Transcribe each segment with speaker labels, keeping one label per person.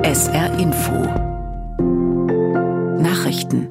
Speaker 1: SR Info Nachrichten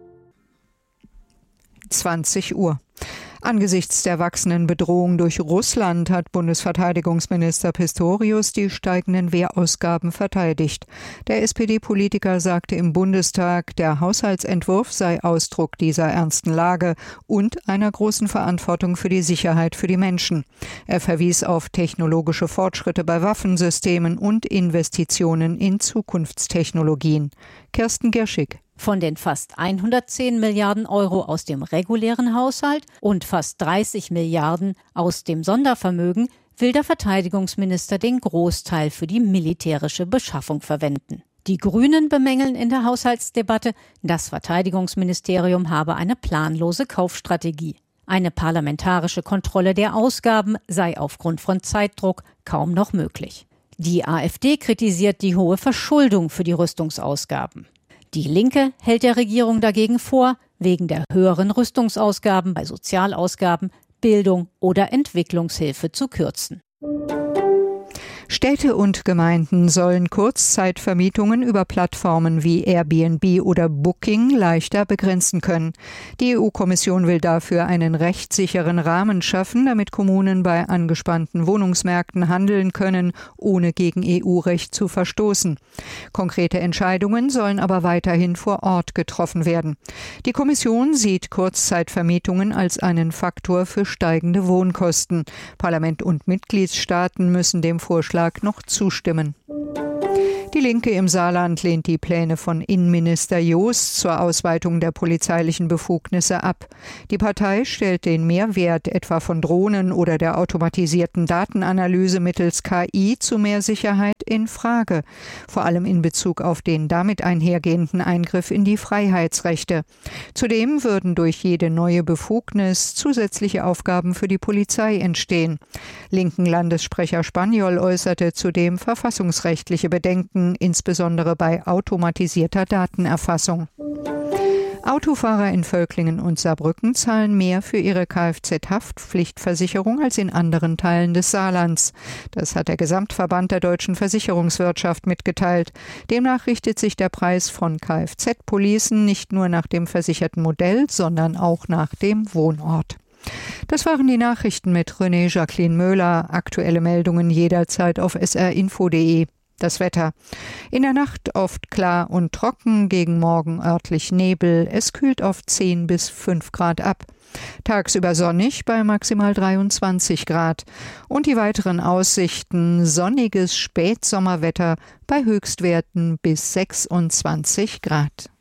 Speaker 2: 20 Uhr. Angesichts der wachsenden Bedrohung durch Russland hat Bundesverteidigungsminister Pistorius die steigenden Wehrausgaben verteidigt. Der SPD-Politiker sagte im Bundestag, der Haushaltsentwurf sei Ausdruck dieser ernsten Lage und einer großen Verantwortung für die Sicherheit für die Menschen. Er verwies auf technologische Fortschritte bei Waffensystemen und Investitionen in Zukunftstechnologien. Kirsten Gerschig.
Speaker 3: Von den fast 110 Milliarden Euro aus dem regulären Haushalt und fast 30 Milliarden aus dem Sondervermögen will der Verteidigungsminister den Großteil für die militärische Beschaffung verwenden. Die Grünen bemängeln in der Haushaltsdebatte, das Verteidigungsministerium habe eine planlose Kaufstrategie. Eine parlamentarische Kontrolle der Ausgaben sei aufgrund von Zeitdruck kaum noch möglich. Die AfD kritisiert die hohe Verschuldung für die Rüstungsausgaben. Die Linke hält der Regierung dagegen vor, wegen der höheren Rüstungsausgaben bei Sozialausgaben, Bildung oder Entwicklungshilfe zu kürzen.
Speaker 2: Städte und Gemeinden sollen Kurzzeitvermietungen über Plattformen wie Airbnb oder Booking leichter begrenzen können. Die EU-Kommission will dafür einen rechtssicheren Rahmen schaffen, damit Kommunen bei angespannten Wohnungsmärkten handeln können, ohne gegen EU-Recht zu verstoßen. Konkrete Entscheidungen sollen aber weiterhin vor Ort getroffen werden. Die Kommission sieht Kurzzeitvermietungen als einen Faktor für steigende Wohnkosten. Parlament und Mitgliedstaaten müssen dem Vorschlag noch zustimmen. Die Linke im Saarland lehnt die Pläne von Innenminister Jost zur Ausweitung der polizeilichen Befugnisse ab. Die Partei stellt den Mehrwert etwa von Drohnen oder der automatisierten Datenanalyse mittels KI zu mehr Sicherheit in Frage, vor allem in Bezug auf den damit einhergehenden Eingriff in die Freiheitsrechte. Zudem würden durch jede neue Befugnis zusätzliche Aufgaben für die Polizei entstehen. Linken Landessprecher Spaniol äußerte zudem verfassungsrechtliche Bedenken, insbesondere bei automatisierter Datenerfassung. Autofahrer in Völklingen und Saarbrücken zahlen mehr für ihre Kfz-Haftpflichtversicherung als in anderen Teilen des Saarlands. Das hat der Gesamtverband der deutschen Versicherungswirtschaft mitgeteilt. Demnach richtet sich der Preis von Kfz-Policen nicht nur nach dem versicherten Modell, sondern auch nach dem Wohnort. Das waren die Nachrichten mit René Jacqueline Möhler. Aktuelle Meldungen jederzeit auf srinfo.de. Das Wetter. In der Nacht oft klar und trocken, gegen Morgen örtlich Nebel. Es kühlt auf 10 bis 5 Grad ab. Tagsüber sonnig bei maximal 23 Grad. Und die weiteren Aussichten: sonniges Spätsommerwetter bei Höchstwerten bis 26 Grad.